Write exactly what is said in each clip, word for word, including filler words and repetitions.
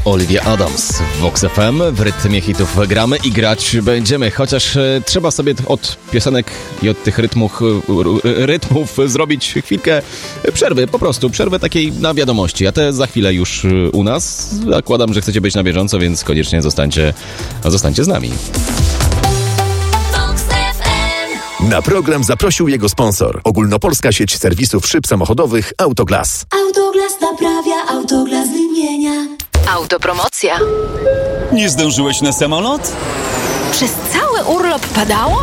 Olivia Adams w Vox F M. W rytmie hitów gramy i grać będziemy, chociaż e, trzeba sobie od piosenek i od tych rytmów, r, rytmów zrobić chwilkę przerwy, po prostu przerwę takiej na wiadomości, a te za chwilę już u nas. Zakładam, że chcecie być na bieżąco, więc koniecznie zostańcie, zostańcie z nami. Na program zaprosił jego sponsor. Ogólnopolska sieć serwisów szyb samochodowych Autoglas. Autoglas naprawia, Autoglas wymienia. Autopromocja. Nie zdążyłeś na samolot? Przez cały urlop padało?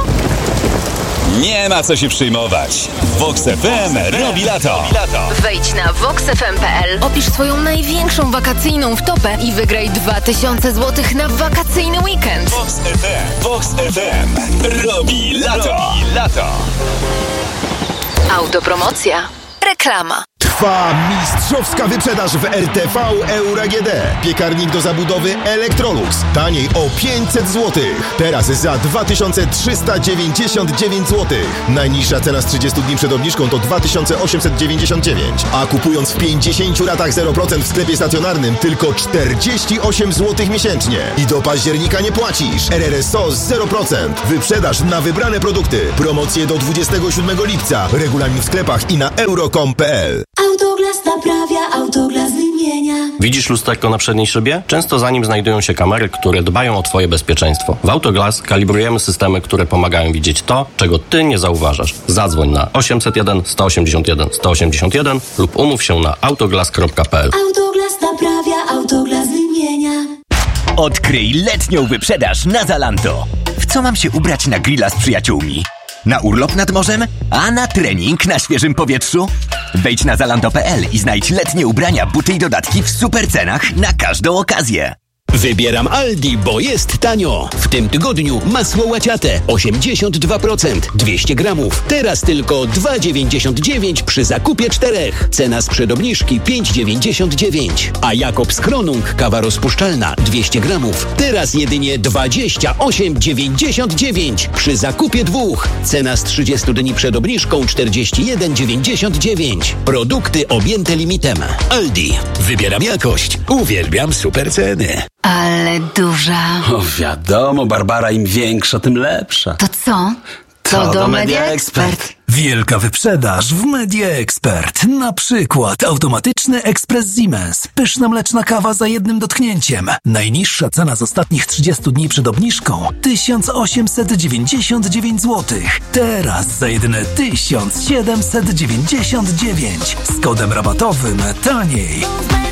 Nie ma co się przejmować. Vox F M robi lato. Wejdź na vox f m kropka p l, opisz swoją największą wakacyjną wtopę i wygraj dwa tysiące złotych na wakacyjny weekend. Vox F M, Vox F M robi lato. lato. Autopromocja. Reklama. Trwa mistrzowska wyprzedaż w R T V Euro A G D. Piekarnik do zabudowy Electrolux. Taniej o pięćset złotych. Teraz za dwa tysiące trzysta dziewięćdziesiąt dziewięć złotych. Najniższa cena z trzydziestu dni przed obniżką to dwa tysiące osiemset dziewięćdziesiąt dziewięć. A kupując w pięćdziesięciu ratach zero procent w sklepie stacjonarnym tylko czterdzieści osiem złotych miesięcznie. I do października nie płacisz. R R S O zero procent. Wyprzedaż na wybrane produkty. Promocje do dwudziestego siódmego lipca. Regulamin w sklepach i na euro kropka com kropka p l. Autoglas naprawia, Autoglas wymienia. Widzisz lusterko na przedniej szybie? Często za nim znajdują się kamery, które dbają o Twoje bezpieczeństwo. W Autoglas kalibrujemy systemy, które pomagają widzieć to, czego Ty nie zauważasz. Zadzwoń na osiemset jeden sto osiemdziesiąt jeden sto osiemdziesiąt jeden lub umów się na autoglas kropka p l. Autoglas naprawia, Autoglas wymienia. Odkryj letnią wyprzedaż na Zalando. W co mam się ubrać na grilla z przyjaciółmi? Na urlop nad morzem? A na trening na świeżym powietrzu? Wejdź na zalando kropka p l i znajdź letnie ubrania, buty i dodatki w super cenach na każdą okazję. Wybieram Aldi, bo jest tanio. W tym tygodniu masło łaciate osiemdziesiąt dwa procent, dwieście gramów. Teraz tylko dwa dziewięćdziesiąt dziewięć przy zakupie czterech. Cena sprzed obniżki pięć dziewięćdziesiąt dziewięć. A Jakobs Kronung kawa rozpuszczalna dwieście gramów. Teraz jedynie dwadzieścia osiem dziewięćdziesiąt dziewięć przy zakupie dwóch. Cena z trzydziestu dni przed obniżką czterdzieści jeden dziewięćdziesiąt dziewięć. Produkty objęte limitem. Aldi. Wybieram jakość. Uwielbiam super ceny. Ale duża. O wiadomo, Barbara, im większa, tym lepsza. To co? To, to do Media Expert. Wielka wyprzedaż w Media Expert. Na przykład automatyczny ekspres Siemens. Pyszna mleczna kawa za jednym dotknięciem. Najniższa cena z ostatnich trzydziestu dni przed obniżką tysiąc osiemset dziewięćdziesiąt dziewięć złotych. Teraz za jedyne tysiąc siedemset dziewięćdziesiąt dziewięć. Z kodem rabatowym taniej.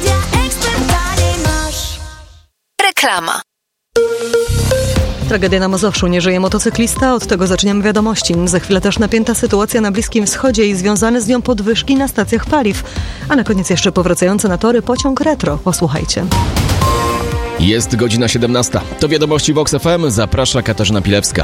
Reklama. Tragedia na Mazowszu. Nie żyje motocyklista. Od tego zaczniemy wiadomości. Za chwilę też napięta sytuacja na Bliskim Wschodzie i związane z nią podwyżki na stacjach paliw. A na koniec jeszcze powracający na tory pociąg retro. Posłuchajcie. Jest godzina siedemnasta. To wiadomości Vox F M. Zaprasza Katarzyna Pilewska.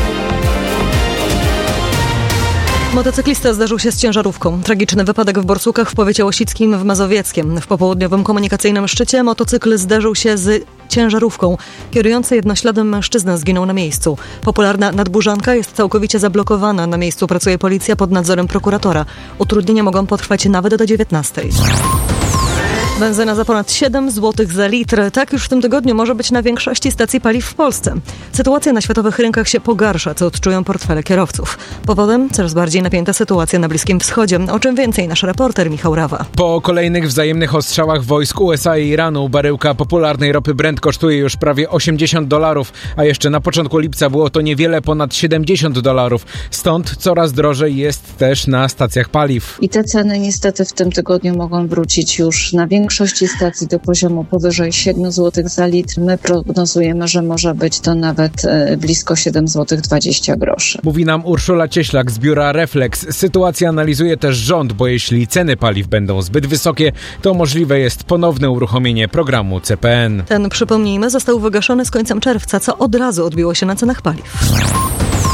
Motocyklista zdarzył się z ciężarówką. Tragiczny wypadek w Borsukach w powiecie łosickim w Mazowieckiem. W popołudniowym komunikacyjnym szczycie motocykl zderzył się z ciężarówką. Kierujący jednośladem mężczyzna zginął na miejscu. Popularna Nadburzanka jest całkowicie zablokowana. Na miejscu pracuje policja pod nadzorem prokuratora. Utrudnienia mogą potrwać nawet do dziewiętnastej. Benzyna za ponad siedem złotych za litr. Tak już w tym tygodniu może być na większości stacji paliw w Polsce. Sytuacja na światowych rynkach się pogarsza, co odczują portfele kierowców. Powodem coraz bardziej napięta sytuacja na Bliskim Wschodzie. O czym więcej nasz reporter Michał Rawa. Po kolejnych wzajemnych ostrzałach wojsk U S A i Iranu baryłka popularnej ropy Brent kosztuje już prawie osiemdziesiąt dolarów, a jeszcze na początku lipca było to niewiele ponad siedemdziesiąt dolarów. Stąd coraz drożej jest też na stacjach paliw. I te ceny niestety w tym tygodniu mogą wrócić już na większą W większości stacji do poziomu powyżej siedem złotych za litr. My prognozujemy, że może być to nawet e, blisko siedem złotych dwadzieścia groszy. Mówi nam Urszula Cieślak z biura Reflex. Sytuację analizuje też rząd, bo jeśli ceny paliw będą zbyt wysokie, to możliwe jest ponowne uruchomienie programu C P N. Ten, przypomnijmy, został wygaszony z końcem czerwca, co od razu odbiło się na cenach paliw.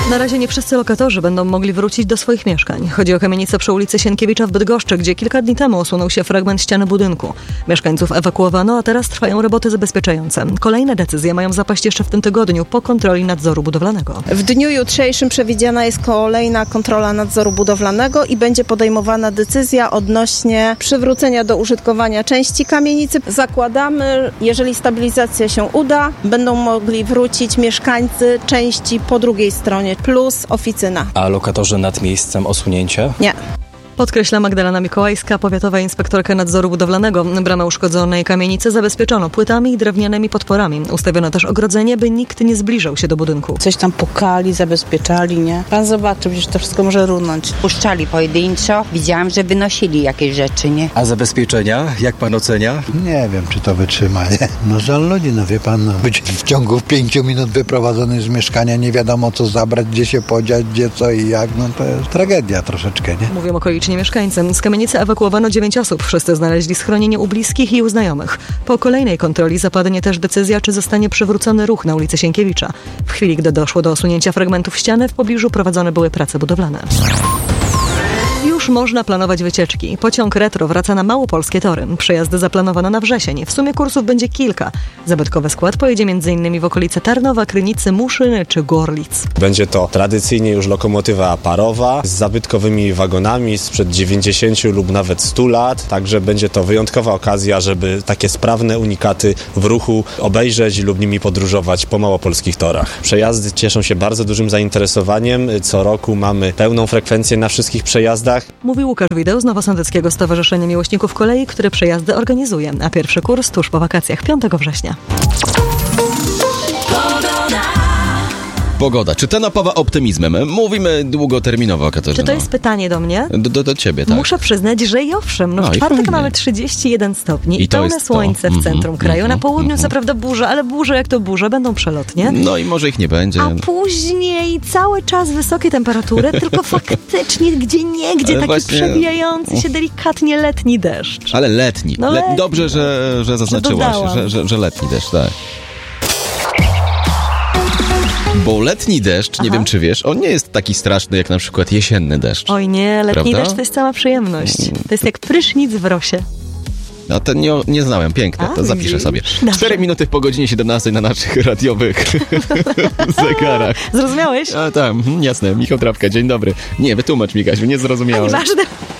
Na razie nie wszyscy lokatorzy będą mogli wrócić do swoich mieszkań. Chodzi o kamienicę przy ulicy Sienkiewicza w Bydgoszczy, gdzie kilka dni temu osunął się fragment ściany budynku. Mieszkańców ewakuowano, a teraz trwają roboty zabezpieczające. Kolejne decyzje mają zapaść jeszcze w tym tygodniu po kontroli nadzoru budowlanego. W dniu jutrzejszym przewidziana jest kolejna kontrola nadzoru budowlanego i będzie podejmowana decyzja odnośnie przywrócenia do użytkowania części kamienicy. Zakładamy, jeżeli stabilizacja się uda, będą mogli wrócić mieszkańcy części po drugiej stronie, plus oficyna. A lokatorzy nad miejscem osunięcia? Nie. Podkreśla Magdalena Mikołajska, powiatowa inspektorka nadzoru budowlanego. Bramę uszkodzonej kamienicy zabezpieczono płytami i drewnianymi podporami. Ustawiono też ogrodzenie, by nikt nie zbliżał się do budynku. Coś tam pukali, zabezpieczali, nie? Pan zobaczy, przecież to wszystko może runąć. Puszczali pojedynczo, widziałam, że wynosili jakieś rzeczy, nie? A zabezpieczenia, jak pan ocenia? Nie wiem, czy to wytrzyma, nie? No żal ludzi, no wie pan, no. Być w ciągu pięciu minut wyprowadzony z mieszkania, nie wiadomo co zabrać, gdzie się podziać, gdzie co i jak, no to jest tragedia troszeczkę, nie? Mówią okoliczni mieszkańcy. Z kamienicy ewakuowano dziewięć osób. Wszyscy znaleźli schronienie u bliskich i u znajomych. Po kolejnej kontroli zapadnie też decyzja, czy zostanie przywrócony ruch na ulicy Sienkiewicza. W chwili, gdy doszło do usunięcia fragmentów ściany, w pobliżu prowadzone były prace budowlane. Już można planować wycieczki. Pociąg Retro wraca na małopolskie tory. Przejazdy zaplanowano na wrzesień. W sumie kursów będzie kilka. Zabytkowy skład pojedzie m.in. w okolice Tarnowa, Krynicy, Muszyny czy Gorlic. Będzie to tradycyjnie już lokomotywa parowa z zabytkowymi wagonami sprzed dziewięćdziesięciu lub nawet stu lat. Także będzie to wyjątkowa okazja, żeby takie sprawne unikaty w ruchu obejrzeć lub nimi podróżować po małopolskich torach. Przejazdy cieszą się bardzo dużym zainteresowaniem. Co roku mamy pełną frekwencję na wszystkich przejazdach. Mówi Łukasz Wideł z Nowosądeckiego Stowarzyszenia Miłośników Kolei, który przejazdy organizuje, a pierwszy kurs tuż po wakacjach, piątego września. Pogoda. Czy ta napawa optymizmem? Mówimy długoterminowo, Katarzyno. Czy to jest pytanie do mnie? Do, do, do ciebie, tak. Muszę przyznać, że i owszem. No, No w i czwartek fajnie. mamy trzydzieści jeden stopni i, I to pełne jest to. słońce w centrum Mhm, kraju. Na mhm, południu mhm. co prawda burze, ale burze jak to burze, będą przelotnie. No i może ich nie będzie. A później cały czas wysokie temperatury, tylko faktycznie gdzie niegdzie Ale taki właśnie- przebijający się delikatnie letni deszcz. Ale letni. No Le- letni. Dobrze, że, że zaznaczyłaś, dodałam. że, że, że letni deszcz, tak. Bo letni deszcz, nie Aha. wiem czy wiesz, on nie jest taki straszny jak na przykład jesienny deszcz. Oj nie, letni Prawda? deszcz to jest cała przyjemność. To jest jak prysznic w rosie. No ten nie, nie znałem, piękne, A, to zapiszę widzisz? sobie. Dobrze. Cztery minuty po godzinie siedemnastej na naszych radiowych zegarach. Zrozumiałeś? A tam, jasne, Michał Trapka, dzień dobry. Nie, wytłumacz mi, Kasiu, nie zrozumiałem. Nieważne.